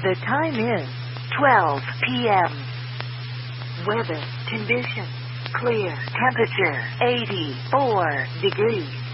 The time is 12 p.m. Weather conditions clear. Temperature 84 degrees.